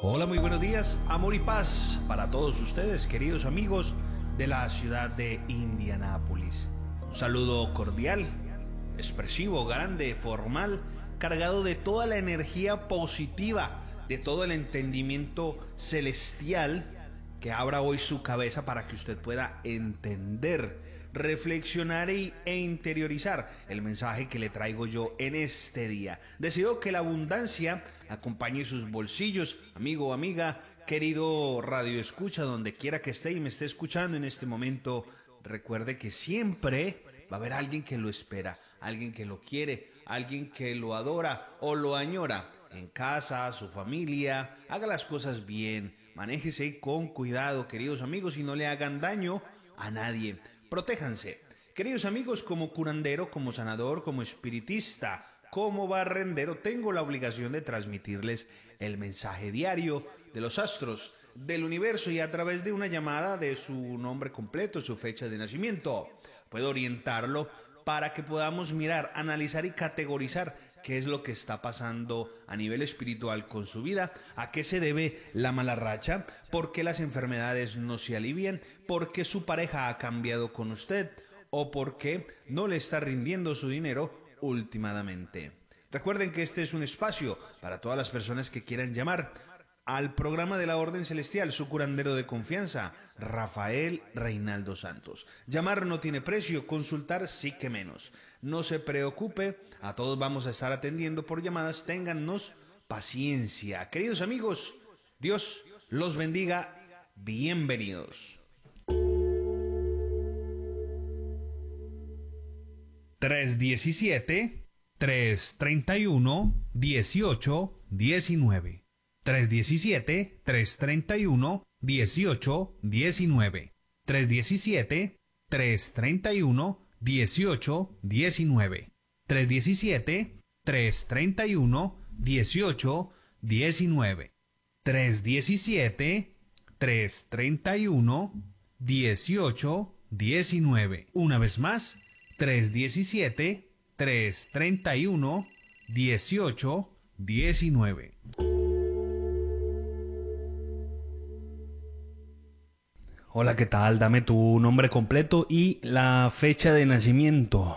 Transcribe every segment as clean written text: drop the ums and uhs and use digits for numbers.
Hola, muy buenos días, amor y paz para todos ustedes, queridos amigos de la ciudad de Indianápolis. Un saludo cordial, expresivo, grande, formal, cargado de toda la energía positiva, de todo el entendimiento celestial que abra hoy su cabeza para que usted pueda entender, reflexionar e interiorizar el mensaje que le traigo yo en este día. Deseo que la abundancia acompañe sus bolsillos, amigo o amiga, querido radio escucha, donde quiera que esté y me esté escuchando en este momento. Recuerde que siempre va a haber alguien que lo espera, alguien que lo quiere, alguien que lo adora o lo añora. En casa, su familia, haga las cosas bien, manéjese con cuidado, queridos amigos, y no le hagan daño a nadie. Protéjanse. Queridos amigos, como curandero, como sanador, como espiritista, como barrendero, tengo la obligación de transmitirles el mensaje diario de los astros, del universo, y a través de una llamada de su nombre completo, su fecha de nacimiento, puedo orientarlo para que podamos mirar, analizar y categorizar qué es lo que está pasando a nivel espiritual con su vida, a qué se debe la mala racha, por qué las enfermedades no se alivian, por qué su pareja ha cambiado con usted o por qué no le está rindiendo su dinero últimamente. Recuerden que este es un espacio para todas las personas que quieran llamar al programa de la Orden Celestial, su curandero de confianza, Rafael Reinaldo Santos. Llamar no tiene precio, consultar sí que menos. No se preocupe, a todos vamos a estar atendiendo por llamadas, téngannos paciencia. Queridos amigos, Dios los bendiga, bienvenidos. 317-331-1819 317-331-1819 317-331-1819 317-331-1819 317-331-1819. Una vez más, 317-331-1819. Hola, ¿qué tal? Dame tu nombre completo y la fecha de nacimiento.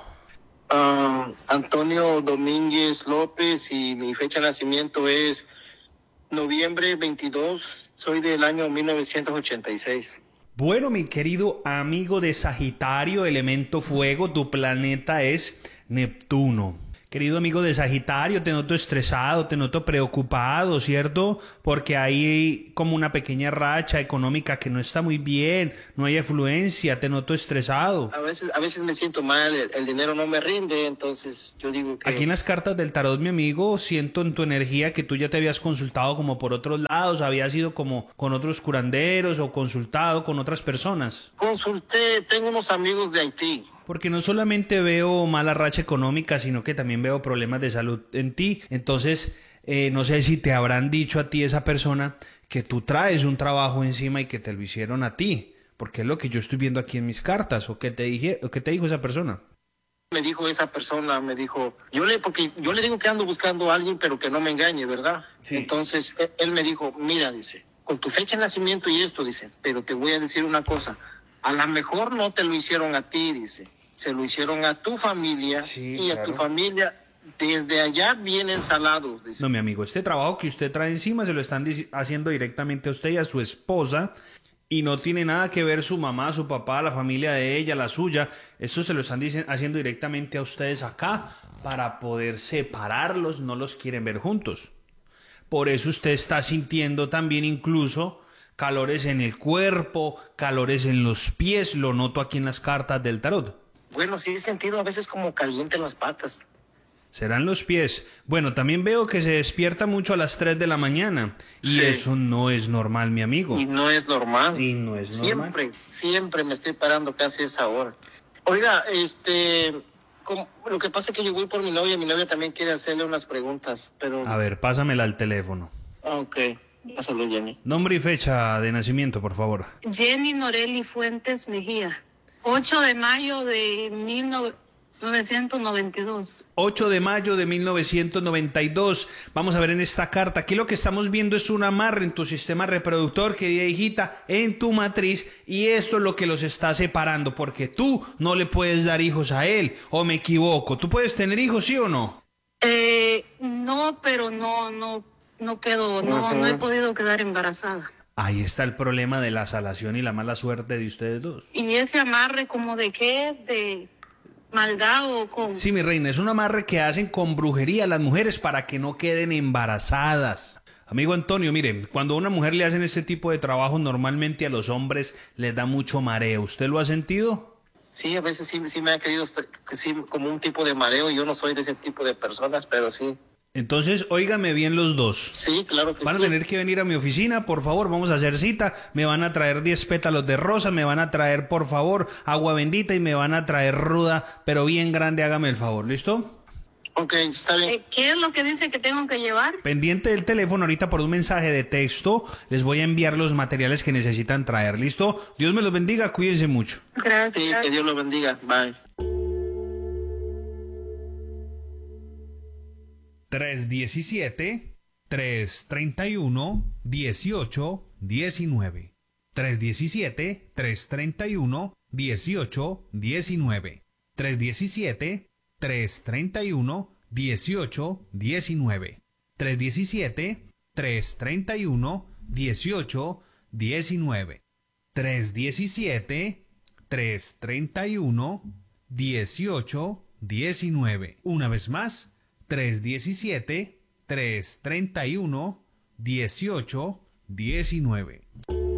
Antonio Domínguez López, y mi fecha de nacimiento es noviembre 22, soy del año 1986. Bueno, mi querido amigo de Sagitario, elemento fuego, tu planeta es Neptuno. Querido amigo de Sagitario, te noto estresado, te noto preocupado, ¿cierto? Porque hay como una pequeña racha económica que no está muy bien, no hay afluencia, te noto estresado. A veces me siento mal, el dinero no me rinde, entonces yo digo que... Aquí en las cartas del tarot, mi amigo, siento en tu energía que tú ya te habías consultado como por otros lados, habías ido como con otros curanderos o consultado con otras personas. Consulté, tengo unos amigos de Haití. Porque no solamente veo mala racha económica, sino que también veo problemas de salud en ti. Entonces, no sé si te habrán dicho a ti esa persona que tú traes un trabajo encima y que te lo hicieron a ti. Porque es lo que yo estoy viendo aquí en mis cartas. ¿O qué te dijo esa persona? Me dijo esa persona, porque yo le digo que ando buscando a alguien, pero que no me engañe, ¿verdad? Sí. Entonces, él me dijo, mira, dice, con tu fecha de nacimiento y esto, dice, pero te voy a decir una cosa, a lo mejor no te lo hicieron a ti, dice. Se lo hicieron a tu familia, sí, y claro. A tu familia desde allá vienen salados. Dice. No, mi amigo, este trabajo que usted trae encima se lo están haciendo directamente a usted y a su esposa, y no tiene nada que ver su mamá, su papá, la familia de ella, la suya. Eso se lo están haciendo directamente a ustedes acá para poder separarlos, no los quieren ver juntos. Por eso usted está sintiendo también incluso calores en el cuerpo, calores en los pies, lo noto aquí en las cartas del tarot. Bueno, sí he sentido a veces como caliente en las patas. Serán los pies. Bueno, también veo que se despierta mucho a las 3 de la mañana. Y sí, eso no es normal, mi amigo. Y no es normal. Normal. Siempre me estoy parando casi a esa hora. Oiga, lo que pasa es que yo voy por mi novia también quiere hacerle unas preguntas, pero... A ver, pásamela al teléfono. Ok, pásalo, Jenny. Nombre y fecha de nacimiento, por favor. Jenny Noreli Fuentes Mejía. 8 de mayo de 1992. 8 de mayo de 1992. Vamos a ver en esta carta. Aquí lo que estamos viendo es un amarre en tu sistema reproductor, querida hijita, en tu matriz. Y esto es lo que los está separando, porque tú no le puedes dar hijos a él. ¿O me equivoco? ¿Tú puedes tener hijos, sí o no? No, pero no quedo, no he podido quedar embarazada. Ahí está el problema de la salación y la mala suerte de ustedes dos. ¿Y ese amarre como de qué es? ¿De maldad o con...? Sí, mi reina, es un amarre que hacen con brujería a las mujeres para que no queden embarazadas. Amigo Antonio, miren, cuando a una mujer le hacen este tipo de trabajo, normalmente a los hombres les da mucho mareo. ¿Usted lo ha sentido? Sí, a veces sí me ha querido, sí, como un tipo de mareo. Yo no soy de ese tipo de personas, pero sí. Entonces, óigame bien los dos. Sí, claro que sí. Van a tener que venir a mi oficina, por favor, vamos a hacer cita. Me van a traer 10 pétalos de rosa, me van a traer, por favor, agua bendita y me van a traer ruda, pero bien grande, hágame el favor, ¿listo? Ok, está bien. ¿Qué es lo que dice que tengo que llevar? Pendiente del teléfono, ahorita por un mensaje de texto, les voy a enviar los materiales que necesitan traer, ¿listo? Dios me los bendiga, cuídense mucho. Gracias. Sí, que Dios lo bendiga. Bye. 317-331-1819. 317-331-1819. 317-331-1819. 317-331-1819. 317-331-1819. Una vez más, 317-331-1819.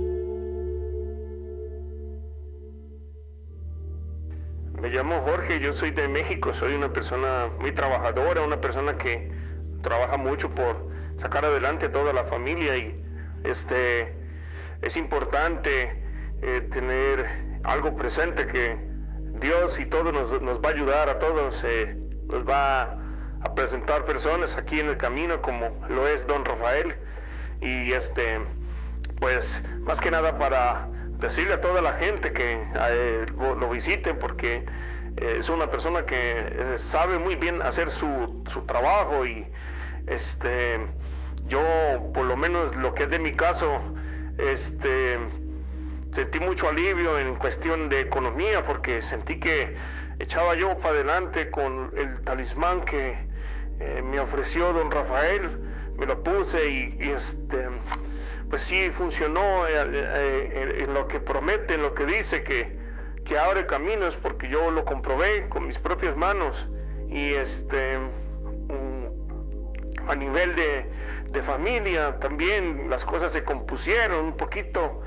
Me llamo Jorge, yo soy de México, soy una persona muy trabajadora, una persona que trabaja mucho por sacar adelante a toda la familia y es importante tener algo presente que Dios y todo nos va a ayudar a todos, nos va a presentar personas aquí en el camino como lo es Don Rafael y pues más que nada para decirle a toda la gente que lo visiten porque es una persona que sabe muy bien hacer su trabajo y yo por lo menos lo que es de mi caso sentí mucho alivio en cuestión de economía porque sentí que echaba yo para adelante con el talismán que me ofreció Don Rafael, me lo puse y pues sí funcionó en lo que promete, en lo que dice que abre caminos porque yo lo comprobé con mis propias manos y a nivel de familia también las cosas se compusieron un poquito,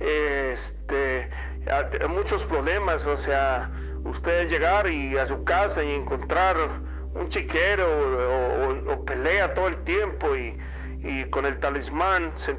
muchos problemas, o sea, ustedes llegar y a su casa y encontrar un chiquero o pelea todo el tiempo y con el talismán